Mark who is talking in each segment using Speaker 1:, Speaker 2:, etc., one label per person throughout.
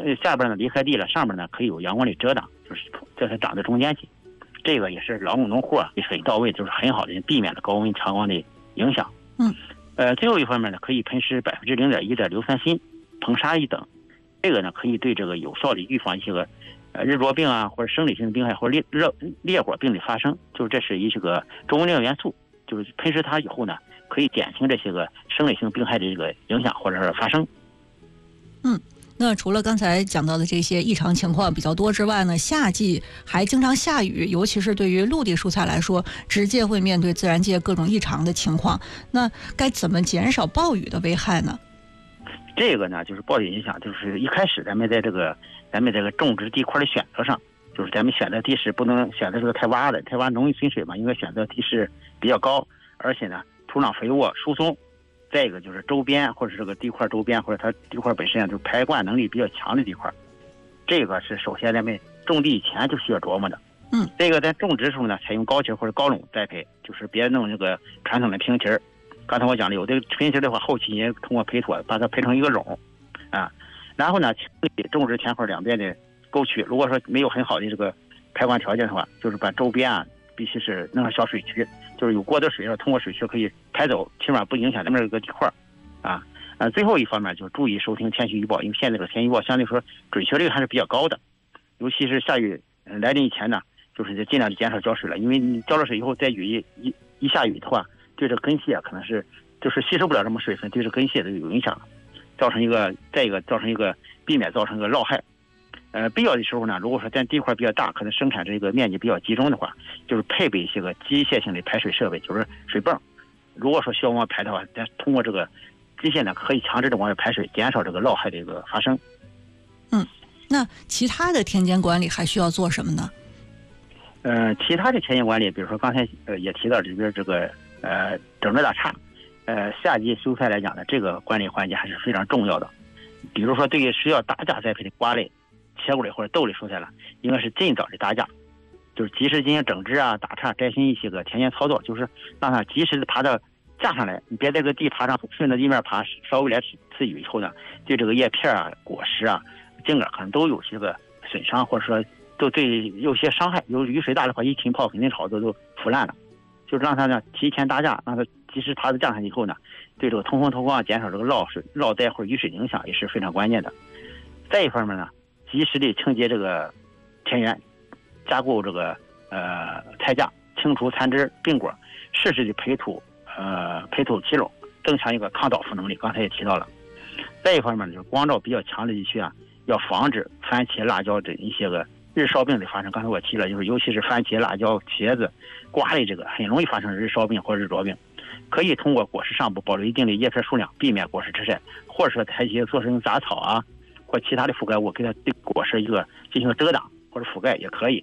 Speaker 1: 下边呢离开地了，上面呢可以有阳光的遮挡，就是在它长在中间去。这个也是劳动农户水到位，就是很好的避免了高温强光的影响。最后一方面呢，可以喷施0.1%的硫酸锌、硼砂一等，这个呢可以对这个有效的预防一些个日灼病或者生理性的病害或者烈火病的发生，就是这是一些个中温量元素，就是喷施它以后呢，可以减轻这些个生理性病害的这个影响或者是发生。
Speaker 2: 那除了刚才讲到的这些异常情况比较多之外呢，夏季还经常下雨，尤其是对于陆地蔬菜来说，直接会面对自然界各种异常的情况。那该怎么减少暴雨的危害呢？
Speaker 1: 这个呢，就是暴雨影响，就是一开始咱们在这个种植地块的选择上，就是咱们选择地势不能选择这个太洼的，太洼容易存水嘛，应该选择地势比较高，而且呢土壤肥沃疏松。再一个就是周边或者这个地块周边或者它地块本身就是排灌能力比较强的地块，这个是首先咱们种地以前就需要琢磨的。这个在种植的时候呢，采用高畦或者高垄栽培，就是别弄这个传统的平畦。刚才我讲的有这个平畦的话，后期也通过培土把它培成一个垄然后呢，清理种植田块两边的沟渠。如果说没有很好的这个排灌条件的话，就是把周边必须是弄上小水渠，就是有过的水通过水渠可以排走，起码不影响咱们这个地块最后一方面就是注意收听天气预报，因为现在这个天气预报相对说准确率还是比较高的，尤其是下雨来临以前呢，就是尽量的减少浇水了，因为你浇了水以后再雨一下雨的话，对这根系可能是就是吸收不了这么水分，对这根系都有影响，再一个造成一个避免造成一个涝害。必要的时候呢，如果说咱地块比较大，可能生产这个面积比较集中的话，就是配备一些个机械性的排水设备，就是水泵。如果说需要往外排的话，咱通过这个机械呢，可以强制的往外排水，减少这个涝害的一个发生。
Speaker 2: 那其他的田间管理还需要做什么呢？
Speaker 1: 其他的田间管理，比如说刚才也提到这边这个整治打岔，夏季蔬菜来讲呢，这个管理环节还是非常重要的。比如说对于需要打架栽培的瓜类、茄果类或者豆类蔬菜了，应该是尽早的打架，就是及时进行整治打岔，摘心一些个田间操作，就是让它及时的爬到架上来，你别在这个地爬上，顺着地面爬，稍微来次雨以后呢，对这个叶片果实茎可能都有些个损伤，或者说都对有些伤害。有雨水大的话，一浸泡肯定好多都腐烂了，就是让它呢提前打架，让它及时爬到架上以后呢，对这个通风透光，减少这个涝灾或者雨水影响也是非常关键的。再一方面呢，及时的清洁这个田园，加固这个菜架，清除残枝病果，适时的培土齐垄，增强一个抗倒伏能力。刚才也提到了。再一方面就是光照比较强的地区要防止番茄、辣椒等一些个日烧病的发生。刚才我提了，就是尤其是番茄、辣椒、茄子、瓜类，这个很容易发生日烧病或日灼病。可以通过果实上部保留一定的叶片数量，避免果实吃晒，或者说采取做成杂草或其他的覆盖物，给它对果实进行遮挡或者覆盖也可以。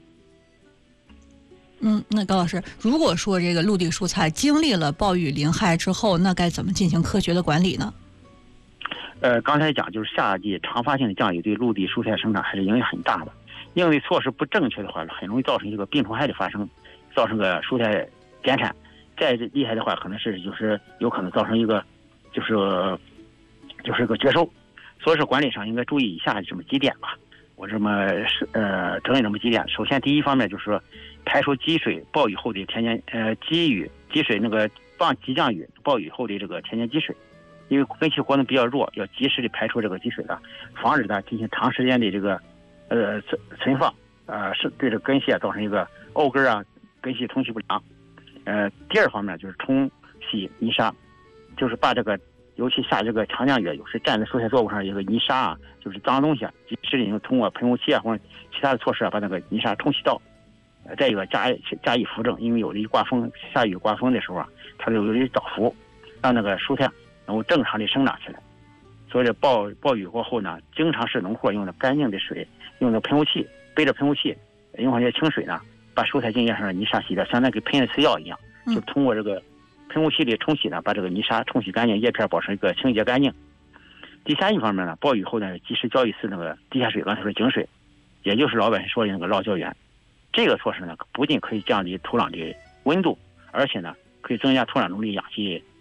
Speaker 2: 那高老师，如果说这个陆地蔬菜经历了暴雨淋害之后，那该怎么进行科学的管理呢？
Speaker 1: 刚才讲就是夏季常发性的降雨对陆地蔬菜生长还是影响很大的，应对措施不正确的话，很容易造成一个病虫害的发生，造成个蔬菜减产。再厉害的话，可能是就是有可能造成一个就是个绝收。所以说管理上应该注意以下这么几点吧，我整理这么几点。首先第一方面就是说排除积水暴雨后的田间积水那个急降雨暴雨后的这个田间积水，因为根系活动比较弱，要及时的排除这个积水防止它进行长时间的这个存放，是对这个根系造成一个沤根根系通气不良。第二方面就是冲洗泥沙，就是把这个尤其下这个强降雨，有时站在蔬菜作物上有个泥沙就是脏东西及时的通过喷雾器或者其他的措施把那个泥沙冲洗掉。再一个加以扶正，因为有的一刮风下雨刮风的时候它就有一倒伏，让那个蔬菜能够正常的生长起来。所以暴雨过后呢，经常是农户用的干净的水，用的喷雾器，背着喷雾器，用上些清水呢，把蔬菜茎叶上的泥沙洗掉，相当于给喷了次药一样，就通过这个喷雾器的冲洗呢，把这个泥沙冲洗干净，叶片保持一个清洁干净。第三一方面呢，暴雨后呢，及时浇一次那个地下水，刚才说井水，也就是老百姓说的那个涝浇园。这个措施呢，不仅可以降低土壤的温度，而且呢，可以增加土壤中的氧气